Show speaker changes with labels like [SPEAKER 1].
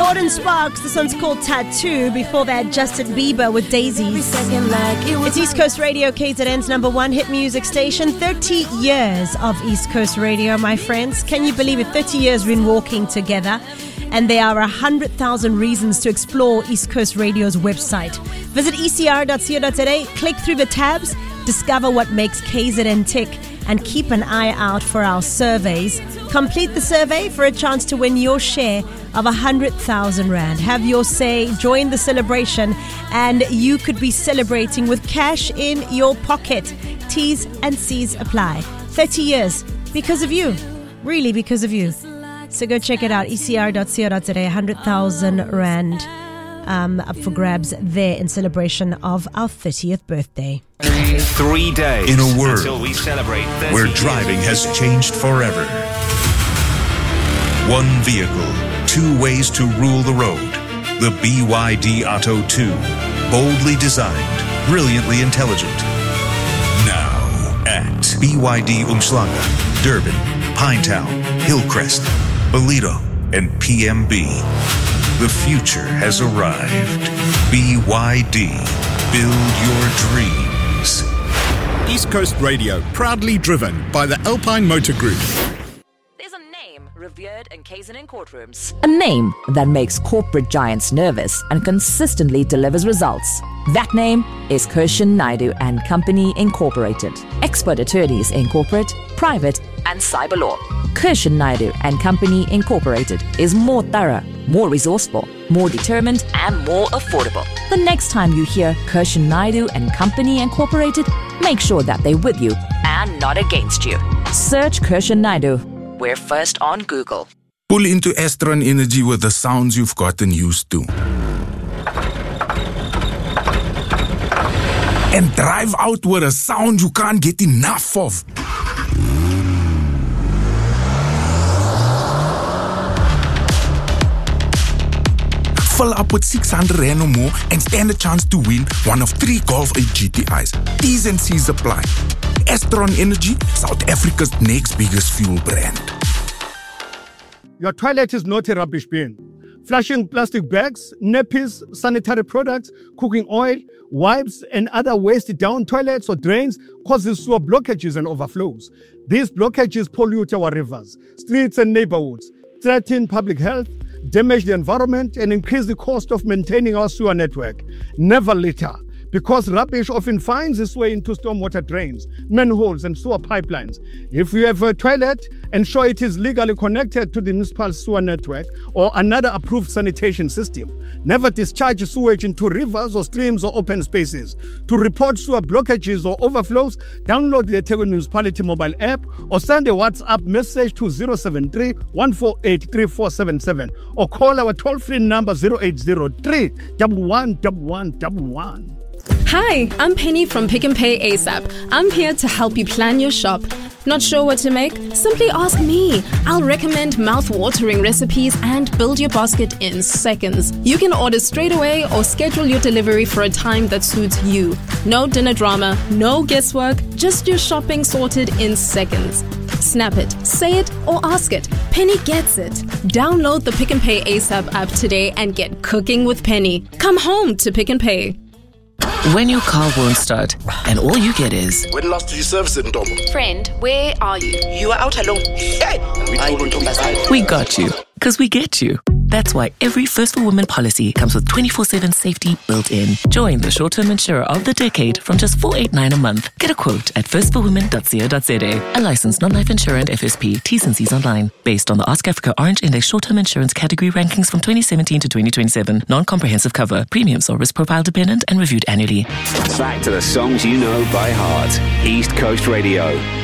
[SPEAKER 1] Jordan Sparks, this one's called Tattoo. Before that, Justin Bieber with Daisies. It's East Coast Radio, KZN's number one hit music station. 30 years of East Coast Radio, my friends. Can you believe it? 30 years we've been walking together. And there are 100,000 reasons to explore East Coast Radio's website. Visit ecr.co.za, click through the tabs, discover what makes KZN tick, and keep an eye out for our surveys. Complete the survey for a chance to win your share of 100,000 Rand. Have your say, join the celebration, and you could be celebrating with cash in your pocket. T's and C's apply. 30 years because of you. Really because of you. So go check it out, ecr.co.za, 100,000 Rand up for grabs there in celebration of our 30th birthday.
[SPEAKER 2] 3 days
[SPEAKER 3] in a world
[SPEAKER 2] until we celebrate
[SPEAKER 3] where driving has changed forever. One vehicle, two ways to rule the road. The BYD Atto 2. Boldly designed, brilliantly intelligent. Now at BYD Umhlanga, Durban, Pinetown, Hillcrest, Ballito, and PMB. The future has arrived. BYD. Build your dreams.
[SPEAKER 4] East Coast Radio, proudly driven by the Alpine Motor Group.
[SPEAKER 5] There's a name revered in KZN courtrooms. A name that makes corporate giants nervous and consistently delivers results. That name is Kirshan Naidu and Company Incorporated. Expert attorneys in corporate, private, and cyber law. Kirshan Naidu and Company Incorporated is more thorough, more resourceful, more determined, and more affordable. The next time you hear Kirshan Naidu and Company Incorporated, make sure that they're with you and not against you. Search Kirshan Naidu. We're first on Google.
[SPEAKER 6] Pull into Astron Energy with the sounds you've gotten used to. And drive out with a sound you can't get enough of. Fill up with 600 Rand or more and stand a chance to win one of 3 Golf 8 GTIs. T's and C's apply. Astron Energy, South Africa's next biggest fuel brand.
[SPEAKER 7] Your toilet is not a rubbish bin. Flushing plastic bags, nappies, sanitary products, cooking oil, wipes, and other waste down toilets or drains causes sewer blockages and overflows. These blockages pollute our rivers, streets, and neighborhoods, threaten public health, damage the environment, and increase the cost of maintaining our sewer network. Never litter, because rubbish often finds its way into stormwater drains, manholes, and sewer pipelines. If you have a toilet, ensure it is legally connected to the municipal sewer network or another approved sanitation system. Never discharge sewage into rivers or streams or open spaces. To report sewer blockages or overflows, download the eThekwini Municipality mobile app or send a WhatsApp message to 073 148 3477 or call our toll-free number 0803 111111.
[SPEAKER 8] Hi, I'm Penny from Pick n Pay ASAP. I'm here to help you plan your shop. Not sure what to make? Simply ask me. I'll recommend mouth-watering recipes and build your basket in seconds. You can order straight away or schedule your delivery for a time that suits you. No dinner drama, no guesswork, just your shopping sorted in seconds. Snap it, say it, or ask it. Penny gets it. Download the Pick n Pay ASAP app today and get cooking with Penny. Come home to Pick n Pay.
[SPEAKER 9] When your car won't start and all you get is...
[SPEAKER 10] When last did you service it, Ndomo?
[SPEAKER 11] Friend, where are you?
[SPEAKER 10] You are out alone. Hey!
[SPEAKER 9] We got you, because we get you. That's why every First for Women policy comes with 24/7 safety built in. Join the short-term insurer of the decade from just $489 a month. Get a quote at firstforwomen.co.za. A licensed non-life insurer and FSP. T's and C's online. Based on the Ask Africa Orange Index short-term insurance category rankings from 2017 to 2027. Non-comprehensive cover. Premiums are risk profile dependent and reviewed annually.
[SPEAKER 2] Back to the songs you know by heart. East Coast Radio.